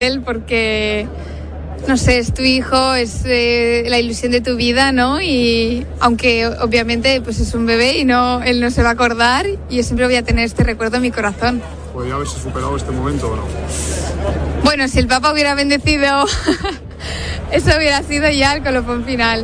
él porque, no sé, es tu hijo, es la ilusión de tu vida, ¿no? Y aunque obviamente pues es un bebé y él no se va a acordar, y yo siempre voy a tener este recuerdo en mi corazón. ¿Podría haberse superado este momento o no? Bueno, si el Papa hubiera bendecido, eso hubiera sido ya el colofón final.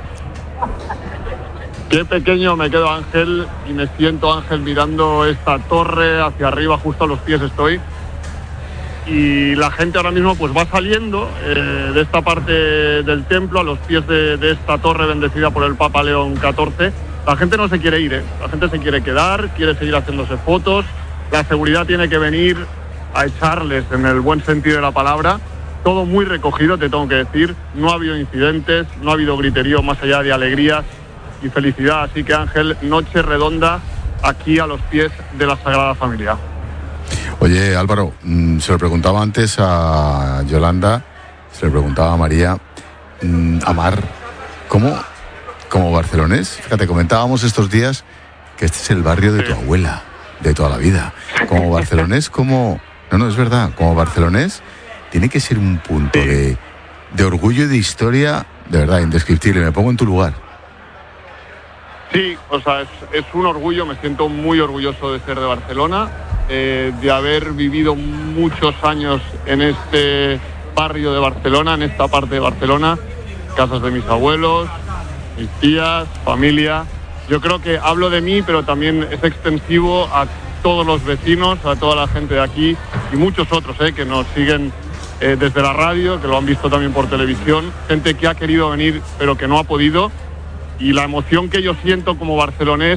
Qué pequeño me quedo, Ángel, y me siento, Ángel, mirando esta torre hacia arriba, justo a los pies estoy. Y la gente ahora mismo pues va saliendo de esta parte del templo, a los pies de esta torre bendecida por el Papa León XIV. La gente no se quiere ir, la gente se quiere quedar, quiere seguir haciéndose fotos. La seguridad tiene que venir a echarles, en el buen sentido de la palabra. Todo muy recogido, te tengo que decir. No ha habido incidentes, no ha habido griterío más allá de alegrías y felicidad. Así que, Ángel, noche redonda aquí a los pies de la Sagrada Familia. Oye, Álvaro, se lo preguntaba antes a Yolanda, se lo preguntaba a María, Amar, como barcelonés, fíjate, comentábamos estos días que este es el barrio de tu abuela, de toda la vida. Como barcelonés, no, es verdad, como barcelonés tiene que ser un punto de orgullo y de historia, de verdad, indescriptible. Me pongo en tu lugar. Sí, o sea, es un orgullo, me siento muy orgulloso de ser de Barcelona, de haber vivido muchos años en este barrio de Barcelona, en esta parte de Barcelona, casas de mis abuelos, mis tías, familia. Yo creo que hablo de mí, pero también es extensivo a todos los vecinos, a toda la gente de aquí y muchos otros que nos siguen desde la radio, que lo han visto también por televisión, gente que ha querido venir pero que no ha podido. Y la emoción que yo siento como barcelonés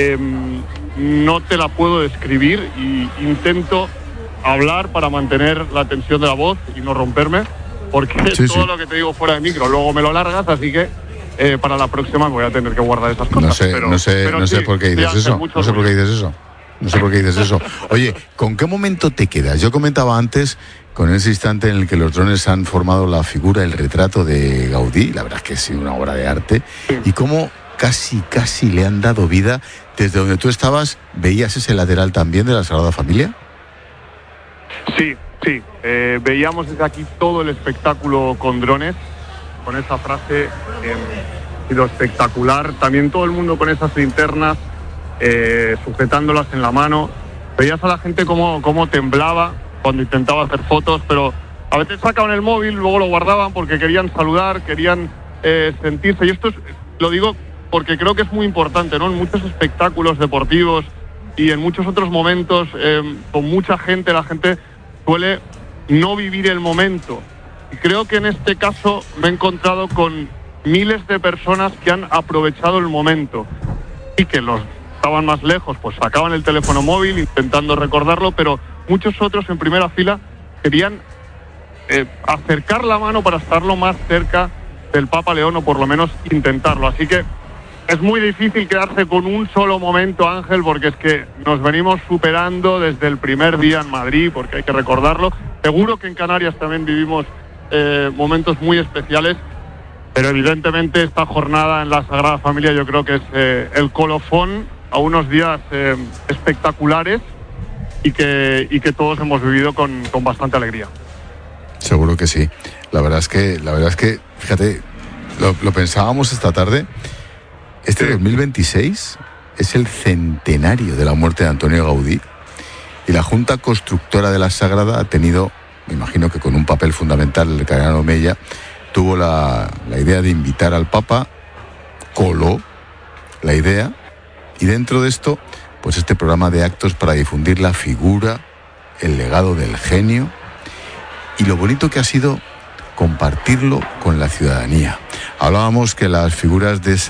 no te la puedo describir, y intento hablar para mantener la tensión de la voz y no romperme, porque todo lo que te digo fuera de micro luego me lo largas, así que para la próxima voy a tener que guardar esas cosas. No sé por qué dices eso. No sé por qué dices eso. Oye, ¿con qué momento te quedas? Yo comentaba antes con ese instante en el que los drones han formado la figura, el retrato de Gaudí, la verdad es que es una obra de arte, y cómo casi le han dado vida. Desde donde tú estabas, ¿veías ese lateral también de la Sagrada Familia? Sí, veíamos desde aquí todo el espectáculo con drones, con esa frase, sido espectacular, también todo el mundo con esas linternas, sujetándolas en la mano. Veías a la gente cómo temblaba cuando intentaba hacer fotos, pero a veces sacaban el móvil, luego lo guardaban porque querían saludar, querían sentirse, y esto lo digo porque creo que es muy importante, ¿no? En muchos espectáculos deportivos y en muchos otros momentos, con mucha gente, la gente suele no vivir el momento. Y creo que en este caso me he encontrado con miles de personas que han aprovechado el momento, y que los estaban más lejos, pues sacaban el teléfono móvil intentando recordarlo, pero muchos otros en primera fila querían acercar la mano para estar lo más cerca del Papa León, o por lo menos intentarlo. Así que es muy difícil quedarse con un solo momento, Ángel, porque es que nos venimos superando desde el primer día en Madrid, porque hay que recordarlo. Seguro que en Canarias también vivimos momentos muy especiales, pero evidentemente esta jornada en la Sagrada Familia yo creo que es el colofón a unos días espectaculares y que todos hemos vivido con bastante alegría. Seguro que sí. La verdad es que fíjate, lo pensábamos esta tarde. Este 2026 es el centenario de la muerte de Antonio Gaudí, y la Junta Constructora de la Sagrada ha tenido, me imagino que con un papel fundamental el cardenal Omeya, tuvo la idea de invitar al Papa, coló la idea, y dentro de esto, pues este programa de actos para difundir la figura, el legado del genio, y lo bonito que ha sido compartirlo con la ciudadanía. Hablábamos que las figuras de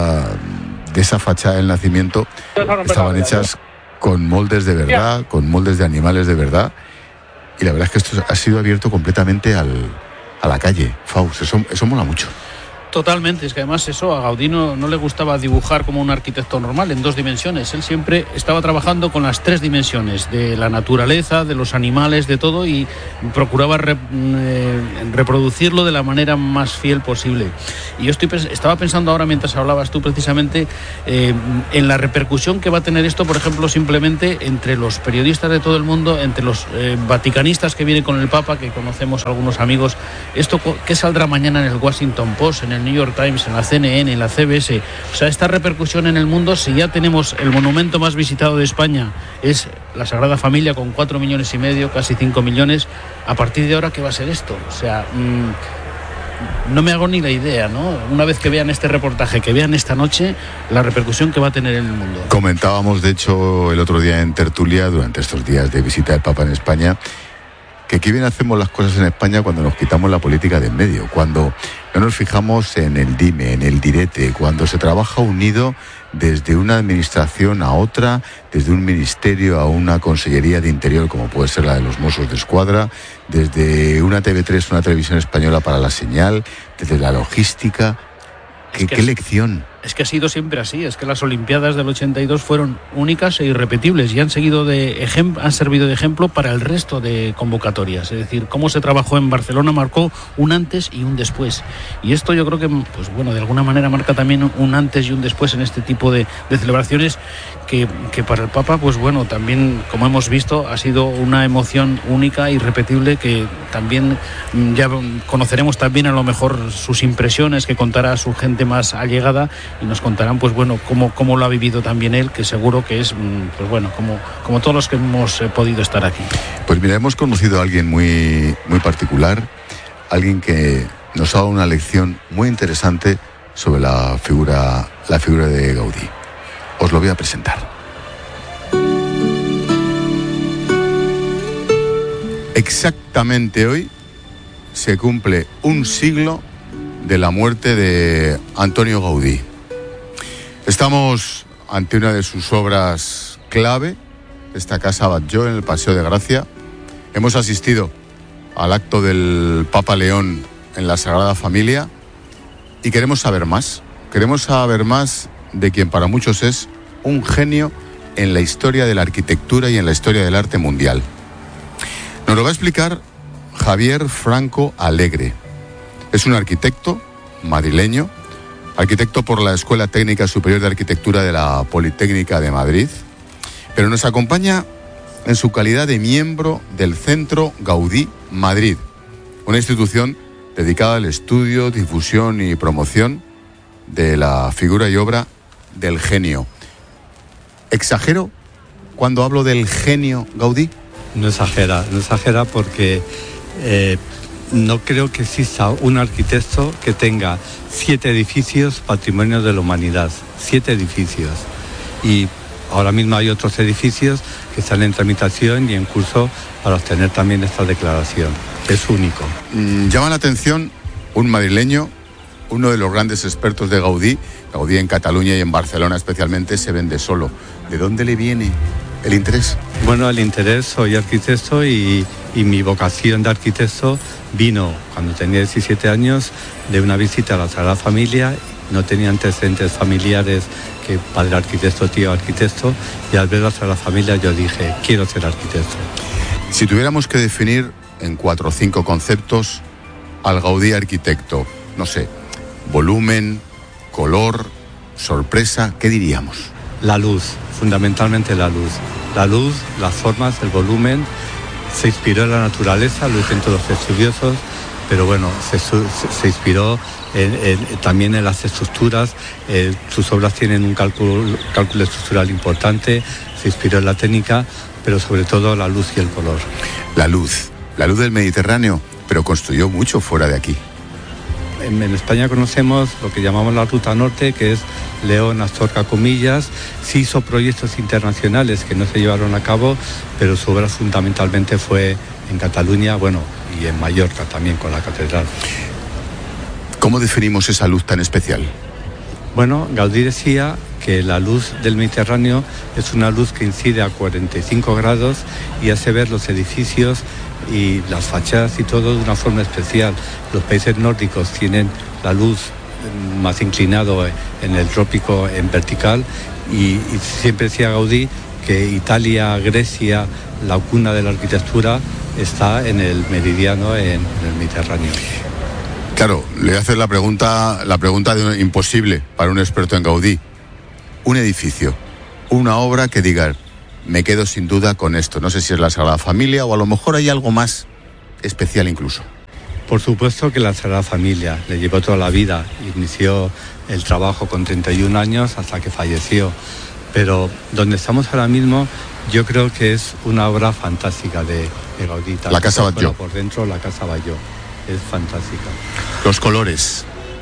esa fachada del nacimiento estaban hechas con moldes de verdad, con moldes de animales de verdad, y la verdad es que esto ha sido abierto completamente a la calle. Faust, eso mola mucho. Totalmente, es que además eso a Gaudí no le gustaba dibujar como un arquitecto normal en 2 dimensiones. Él siempre estaba trabajando con las 3 dimensiones, de la naturaleza, de los animales, de todo, y procuraba reproducirlo de la manera más fiel posible. Y yo estaba pensando ahora, mientras hablabas tú precisamente, en la repercusión que va a tener esto, por ejemplo, simplemente entre los periodistas de todo el mundo, entre los vaticanistas que vienen con el Papa, que conocemos algunos amigos. Esto, ¿qué saldrá mañana en el Washington Post, en el New York Times, en la CNN, en la CBS? O sea, esta repercusión en el mundo, si ya tenemos el monumento más visitado de España, es la Sagrada Familia, con 4,5 millones, casi 5 millones, a partir de ahora, ¿qué va a ser esto? O sea, no me hago ni la idea, ¿no? Una vez que vean este reportaje, que vean esta noche, la repercusión que va a tener en el mundo. Comentábamos, de hecho, el otro día en tertulia, durante estos días de visita del Papa en España, que qué bien hacemos las cosas en España cuando nos quitamos la política de en medio, cuando no nos fijamos en el dime, en el direte, cuando se trabaja unido desde una administración a otra, desde un ministerio a una consellería de interior, como puede ser la de los Mossos de Escuadra, desde una TV3, una televisión española para la señal, desde la logística. ¿Qué lección? Es que ha sido siempre así, es que las Olimpiadas del 82 fueron únicas e irrepetibles y han servido de ejemplo para el resto de convocatorias. Es decir, cómo se trabajó en Barcelona marcó un antes y un después. Y esto yo creo que, pues bueno, de alguna manera marca también un antes y un después en este tipo de celebraciones que para el Papa, pues bueno, también, como hemos visto, ha sido una emoción única e irrepetible, que también ya conoceremos también a lo mejor sus impresiones, que contará a su gente más allegada, y nos contarán, pues bueno, cómo lo ha vivido también él, que seguro que es, pues bueno, como todos los que hemos podido estar aquí. Pues mira, hemos conocido a alguien muy, muy particular, alguien que nos ha dado una lección muy interesante sobre la figura de Gaudí. Os lo voy a presentar. Exactamente hoy se cumple un siglo de la muerte de Antonio Gaudí. Estamos ante una de sus obras clave, esta Casa Batlló, en el Paseo de Gracia. Hemos asistido al acto del Papa León en la Sagrada Familia y queremos saber más. Queremos saber más de quien para muchos es un genio en la historia de la arquitectura y en la historia del arte mundial. Nos lo va a explicar Javier Franco Alegre. Es un arquitecto madrileño, arquitecto por la Escuela Técnica Superior de Arquitectura de la Politécnica de Madrid, pero nos acompaña en su calidad de miembro del Centro Gaudí Madrid, una institución dedicada al estudio, difusión y promoción de la figura y obra del genio. ¿Exagero cuando hablo del genio Gaudí? No exagera porque no creo que exista un arquitecto que tenga 7 edificios patrimonio de la humanidad, 7 edificios. Y ahora mismo hay otros edificios que están en tramitación y en curso para obtener también esta declaración. Es único. Llama la atención un madrileño, uno de los grandes expertos de Gaudí. Gaudí en Cataluña y en Barcelona especialmente se vende solo. ¿De dónde le viene el interés? Bueno, el interés, soy arquitecto y mi vocación de arquitecto vino cuando tenía 17 años de una visita a la Sagrada Familia. No tenía antecedentes familiares, que padre arquitecto, tío arquitecto, y al ver la Sagrada Familia yo dije, quiero ser arquitecto. Si tuviéramos que definir en 4 o 5 conceptos al Gaudí arquitecto, no sé, volumen, color, sorpresa, ¿qué diríamos? La luz, fundamentalmente la luz. La luz, las formas, el volumen. Se inspiró en la naturaleza, lo dicen todos los estudiosos, pero bueno, se inspiró también en las estructuras. Sus obras tienen un cálculo estructural importante, se inspiró en la técnica, pero sobre todo la luz y el color. La luz del Mediterráneo, pero construyó mucho fuera de aquí. En España conocemos lo que llamamos la Ruta Norte, que es León, Astorga, Comillas. Sí hizo proyectos internacionales que no se llevaron a cabo, pero su obra fundamentalmente fue en Cataluña, bueno, y en Mallorca también con la catedral. ¿Cómo definimos esa luz tan especial? Bueno, Gaudí decía que la luz del Mediterráneo es una luz que incide a 45 grados y hace ver los edificios y las fachadas y todo de una forma especial. Los países nórdicos tienen la luz más inclinado en el trópico, en vertical, y siempre decía Gaudí que Italia, Grecia, la cuna de la arquitectura, está en el meridiano, en el Mediterráneo. Claro, le voy a hacer la pregunta imposible para un experto en Gaudí. Un edificio, una obra que diga, me quedo sin duda con esto. No sé si es la Sagrada Familia o a lo mejor hay algo más especial incluso. Por supuesto que la Sagrada Familia, le llevó toda la vida, inició el trabajo con 31 años hasta que falleció, pero donde estamos ahora mismo yo creo que es una obra fantástica de Gaudí. La Casa Batlló. Por dentro, la Casa Batlló, es fantástica. Los colores,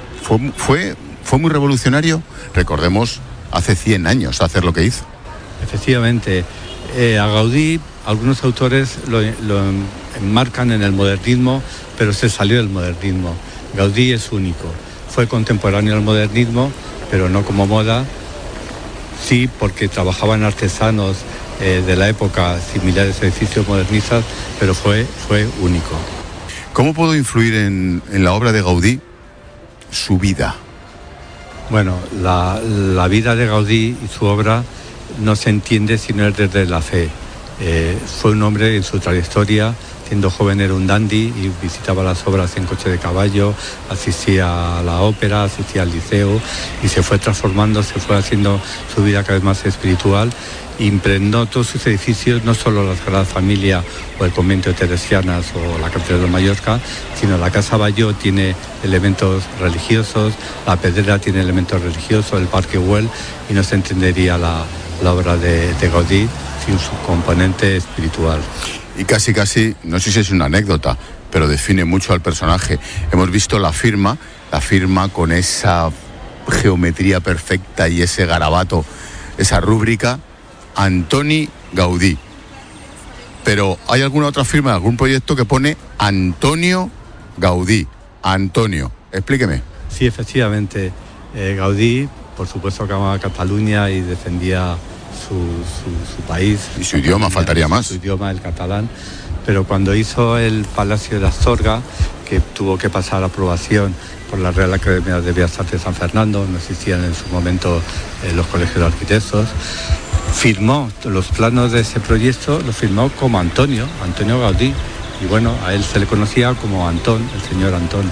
fue muy revolucionario, recordemos, hace 100 años hacer lo que hizo. Efectivamente, a Gaudí algunos autores lo enmarcan en el modernismo, pero se salió del modernismo. Gaudí es único. Fue contemporáneo al modernismo, pero no como moda. Sí, porque trabajaban artesanos de la época, similares a edificios modernistas, pero fue único. ¿Cómo pudo influir en la obra de Gaudí su vida? Bueno, la vida de Gaudí y su obra no se entiende si no es desde la fe. Fue un hombre en su trayectoria, siendo joven era un dandy y visitaba las obras en coche de caballo, asistía a la ópera, asistía al liceo y se fue transformando, se fue haciendo su vida cada vez más espiritual. Impregnó todos sus edificios, no solo la Sagrada Familia o el convento de Teresianas o la Catedral de Mallorca, sino la Casa Batlló tiene elementos religiosos, la Pedrera tiene elementos religiosos, el Parque Güell, y no se entendería la obra de Gaudí sin su componente espiritual. Y casi, no sé si es una anécdota, pero define mucho al personaje. Hemos visto la firma con esa geometría perfecta y ese garabato, esa rúbrica, Antoni Gaudí. Pero ¿hay alguna otra firma de algún proyecto que pone Antonio Gaudí? Antonio, explíqueme. Sí, efectivamente. Gaudí, por supuesto, que amaba Cataluña y defendía su país. Y su idioma, faltaría más. Su idioma, el catalán. Pero cuando hizo el Palacio de Astorga, que tuvo que pasar a aprobación por la Real Academia de Bellas Artes de San Fernando, no existían en su momento los colegios de arquitectos, firmó los planos de ese proyecto, lo firmó como Antonio Gaudí. Y bueno, a él se le conocía como Antón, el señor Antón.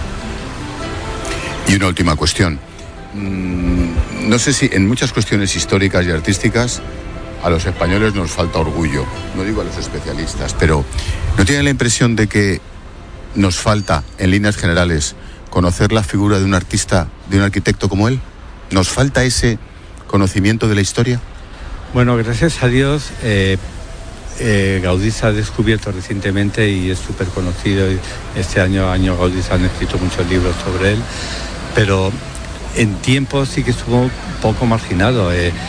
Y una última cuestión. No sé si en muchas cuestiones históricas y artísticas a los españoles nos falta orgullo. No digo a los especialistas, pero ¿no tienen la impresión de que nos falta, en líneas generales, conocer la figura de un artista, de un arquitecto como él? ¿Nos falta ese conocimiento de la historia? Bueno, gracias a Dios, Gaudí se ha descubierto recientemente y es súper conocido. Este año Gaudí se han escrito muchos libros sobre él, pero en tiempos sí que estuvo un poco marginado.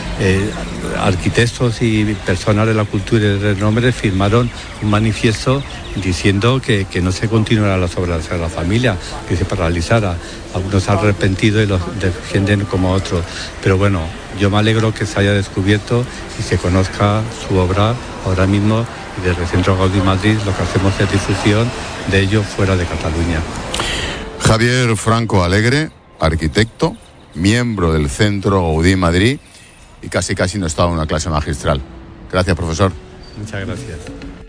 Arquitectos y personas de la cultura y de renombre firmaron un manifiesto diciendo que no se continuaran las obras de la familia, que se paralizara. Algunos han arrepentido y los defienden como otros. Pero bueno, yo me alegro que se haya descubierto y se conozca su obra ahora mismo, y desde el Centro Gaudí Madrid lo que hacemos es difusión de ello fuera de Cataluña. Javier Franco Alegre, arquitecto, miembro del Centro Gaudí Madrid y casi no estaba en una clase magistral. Gracias, profesor. Muchas gracias.